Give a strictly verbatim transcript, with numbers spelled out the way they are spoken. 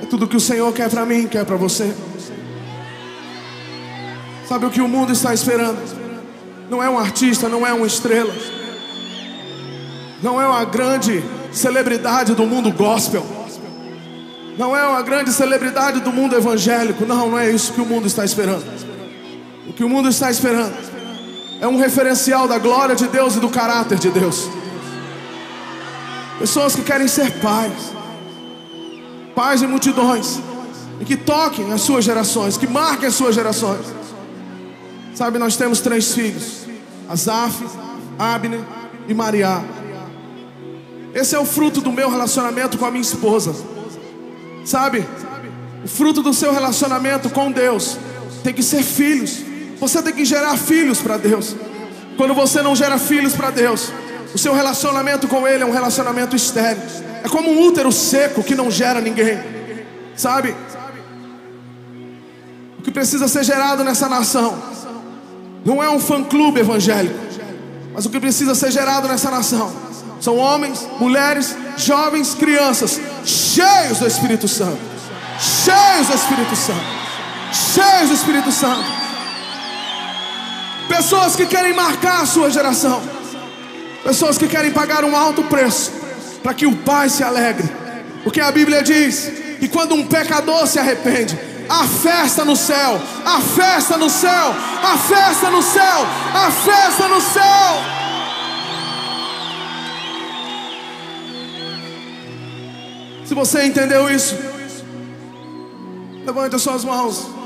É tudo que o Senhor quer para mim, quer para você. Sabe o que o mundo está esperando? Não é um artista, não é uma estrela, não é uma grande celebridade do mundo gospel, não é uma grande celebridade do mundo evangélico. Não, não é isso que o mundo está esperando. O que o mundo está esperando é um referencial da glória de Deus e do caráter de Deus. Pessoas que querem ser pais, pais de multidões, e que toquem as suas gerações, que marquem as suas gerações. Sabe, nós temos três filhos: Asaf, Abner e Mariá. Esse é o fruto do meu relacionamento com a minha esposa. Sabe, o fruto do seu relacionamento com Deus tem que ser filhos. Você tem que gerar filhos para Deus. Quando você não gera filhos para Deus, o seu relacionamento com Ele é um relacionamento estéril. É como um útero seco que não gera ninguém. Sabe, o que precisa ser gerado nessa nação não é um fã-clube evangélico, mas o que precisa ser gerado nessa nação são homens, mulheres, jovens, crianças cheios do Espírito Santo, cheios do Espírito Santo, cheios do Espírito Santo. Pessoas que querem marcar a sua geração, pessoas que querem pagar um alto preço para que o Pai se alegre, porque a Bíblia diz que quando um pecador se arrepende, há festa no céu, há festa no céu, há festa no céu, há festa no céu. Se você entendeu isso, levante as suas mãos.